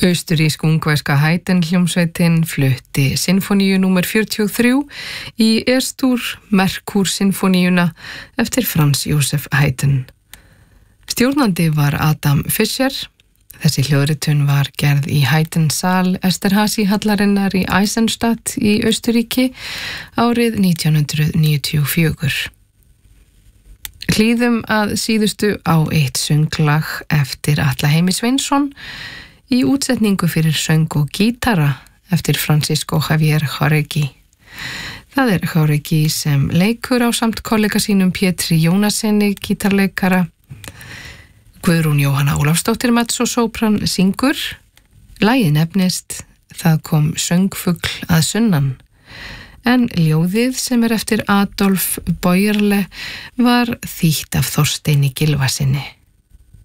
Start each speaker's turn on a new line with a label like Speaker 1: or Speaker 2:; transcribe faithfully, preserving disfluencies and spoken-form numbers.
Speaker 1: Austurrísk-ungverska Haydn-hljómsveitin flutti sinfoníu númer fjörutíu og þrjú í E-stúr Merkúr-sinfoníuna eftir Franz Josef Haydn. Stjórnandi var Adam Fischer. Þessi hljóðritun var gerð í Haydn-sal Esterházy-hallarinnar í Eisenstadt í Austurríki árið nítján hundrað níutíu og fjögur. Hlýðum að síðustu á eitt sönglag eftir Atla Heimi Sveinsson í útsetningu fyrir söng og gítara eftir Francisco Javier Jáuregui. Það er Jáuregui sem leikur ásamt kollega sínum Pétri Jónassyni gítarleikara. Guðrún Jóhanna Ólafsdóttir mezzo-sópran syngur. Lagið nefnist Það kom söngfugl að sunnan. En ljóðið sem er eftir Adolf Bäuerle var þýtt af Þorsteini Gylfasyni.